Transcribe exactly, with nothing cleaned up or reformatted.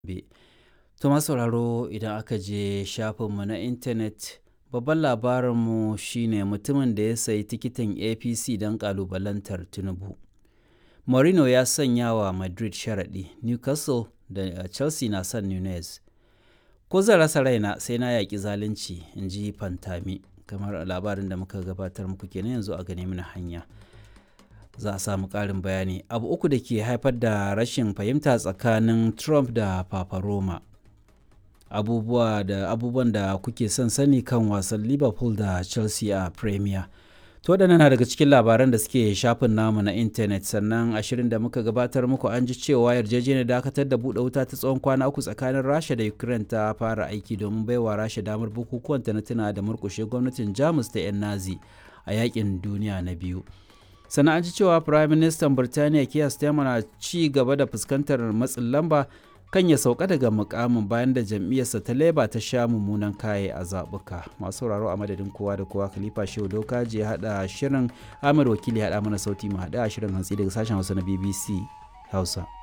Be. To masu sauraro idan aka je shafinmu na intanet babban labarinmu shine mutumin da ya sayi tikitin A P C don ƙalubalantar Tinubu. Mourinho ya sanya wa Madrid sharaɗi, Newcastle da Chelsea na son Nunez. Ko zan rasa raina sai na yaƙi zalunci, in ji Fantami. Kamar labarin da muka gabatar muku kenan yanzu a gane mana hanya. Za a samu ƙarin bayani. Abu uku da ke haifar da rashin fahimta tsakanin Trump da Papa Roma. Abubuwa da abubuwan da kuke son sani kan wasan Liverpool da Chelsea a Premier. To waɗannan na daga cikin labaran da suke shafin namu na intanet. Sannan ashirin da muka gabatar muku an ji cewa yarjejeniyar dakatar da buɗe wuta ta tsawon kwana uku tsakanin Rasha da Ukraine ta fara aiki domin baiwa Rasha damar bukukuwan ta na tuna da murƙushe gwamnatin Jamus ta 'yan Nazi a yaƙin duniya na biyu. Sannan an ji cewa Firayim Ministan Birtaniya Keir Starmer na ci gaba da fuskantar matsin lamba kan ya sauka daga mukamin bayan da jam'iyyarsa ta Labour ta sha mummunan kaye a zaɓuka. Masu sauraro a madadin kowa da kowa, Khalifa Shehu Dokaji ya haɗa shirin, Ahmed Wakili ya haɗa mana sauti, mu haɗa shirin hantsi daga sashen Hausa na B B C Hausa.